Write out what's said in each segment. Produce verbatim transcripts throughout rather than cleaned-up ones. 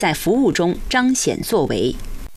在服务中彰显作为。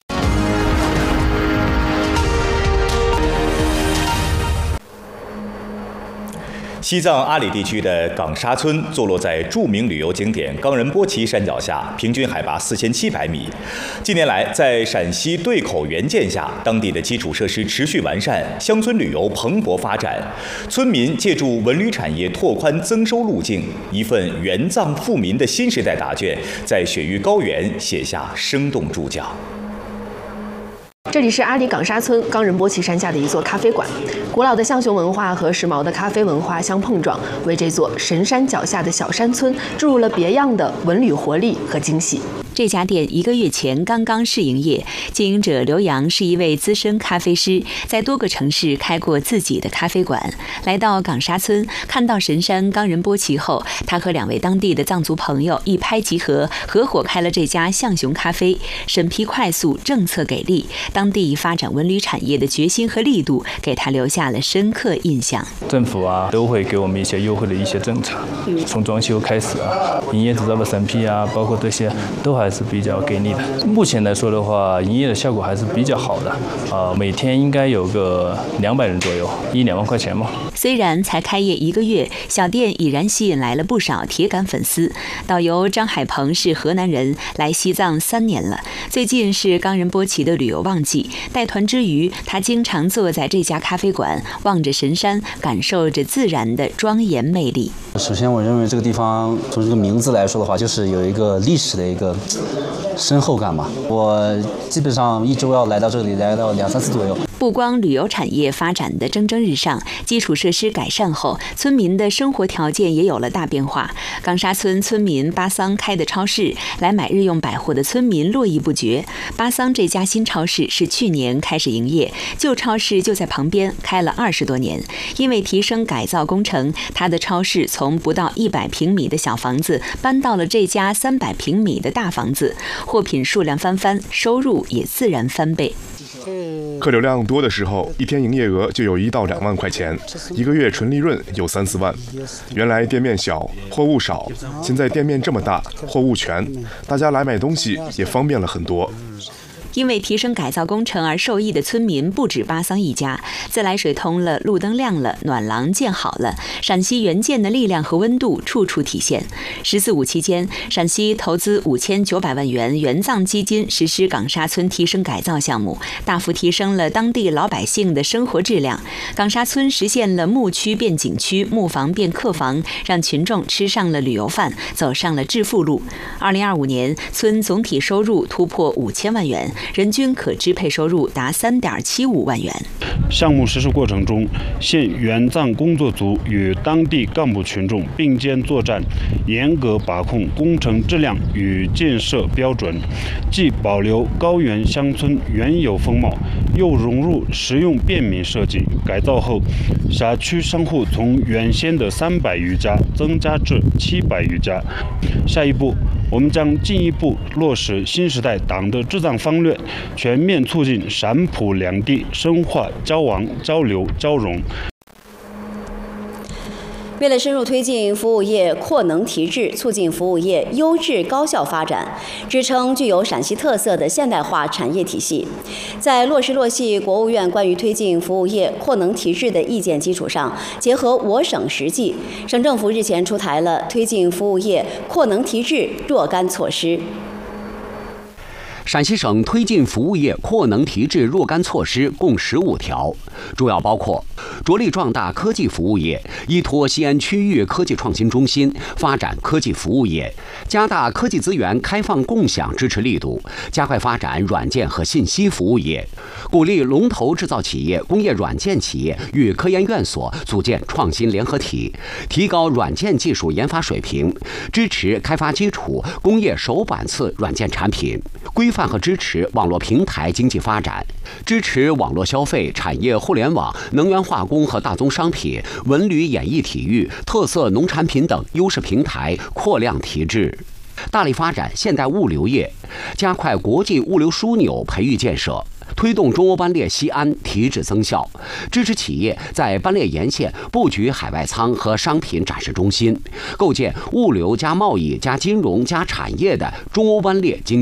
西藏阿里地区的岗沙村坐落在著名旅游景点冈仁波齐山脚下，平均海拔四千七百米。近年来，在陕西对口援建下，当地的基础设施持续完善，乡村旅游蓬勃发展。村民借助文旅产业拓宽增收路径，一份援藏富民的新时代答卷，在雪域高原写下生动注脚。 这里是阿里岗沙村冈仁波齐山下的一座咖啡馆，古老的象雄文化和时髦的咖啡文化相碰撞，为这座神山脚下的小山村注入了别样的文旅活力和惊喜。 这家店一个月前刚刚试营业，经营者刘洋是一位资深咖啡师，在多个城市开过自己的咖啡馆。来到岗沙村，看到神山冈仁波齐后，他和两位当地的藏族朋友一拍即合，合伙开了这家象雄咖啡。审批快速，政策给力，当地发展文旅产业的决心和力度，给他留下了深刻印象。 政府啊，都会给我们一些优惠的一些政策，从装修开始啊，营业执照的审批啊，包括这些都还是比较给力的。目前来说的话，营业的效果还是比较好的，啊、呃，每天应该有个两百人左右，一两万块钱嘛。 虽然才开业一个月，小店已然吸引来了不少铁杆粉丝。导游张海鹏是河南人，来西藏三年了。最近是冈仁波齐的旅游旺季，带团之余，他经常坐在这家咖啡馆，望着神山，感受着自然的庄严魅力。 首先，我认为这个地方从这个名字来说的话，就是有一个历史的一个深厚感嘛。我基本上一周要来到这里，来到两三次左右。 不光旅游产业发展的蒸蒸日上，基础设施改善后，村民的生活条件也有了大变化。岗沙村村民巴桑开的超市，来买日用百货的村民络绎不绝。巴桑这家新超市是去年开始营业，旧超市就在旁边开了二十多年。因为提升改造工程，他的超市从不到一百平米的小房子搬到了这家三百平米的大房子，货品数量翻番，收入也自然翻倍。 客流量多的时候，一天营业额就有一到两万块钱，一个月纯利润有三四万。原来店面小，货物少，现在店面这么大，货物全，大家来买东西也方便了很多。 因为提升改造工程而受益的村民不止巴桑一家，自来水通了，路灯亮了，暖廊建好了，陕西援建的力量和温度处处体现。十四五期间，陕西投资五千九百万元援藏基金实施岗沙村提升改造项目，大幅提升了当地老百姓的生活质量。岗沙村实现了牧区变景区、牧房变客房，让群众吃上了旅游饭，走上了致富路。二零二五年，村总体收入突破五千万元。人均可支配收入达三点七五万元。 项目实施过程中，县援藏工作组与当地干部群众并肩作战，严格把控工程质量与建设标准，既保留高原乡村原有风貌，又融入实用便民设计。改造后，辖区商户从原先的三百余家增加至七百余家。下一步，我们将进一步落实新时代党的治藏方略，全面促进陕普两地深化交往、交流、交融。 为了深入推进服务业扩能提质，促进服务业优质高效发展，支撑具有陕西特色的现代化产业体系，在落实落细国务院关于推进服务业扩能提质的意见基础上，结合我省实际，省政府日前出台了推进服务业扩能提质若干措施。 陕西省推进服务业扩能提质若干措施共十五条，主要包括着力壮大科技服务业，依托西安区域科技创新中心发展科技服务业，加大科技资源开放共享支持力度，加快发展软件和信息服务业，鼓励龙头制造企业、工业软件企业与科研院所组建创新联合体，提高软件技术研发水平，支持开发基础工业首板次软件产品，规范和支持网络平台经济发展，支持网络消费、产业互联网、能源化工和大宗商品、文旅演艺体育、特色农产品等优势平台扩量提质，大力发展现代物流业，加快国际物流枢纽培育建设，推动中欧班列西安提质增效，支持企业在班列沿线布局海外仓和商品展示中心，构建物流加贸易加金融加产业的中欧班列经济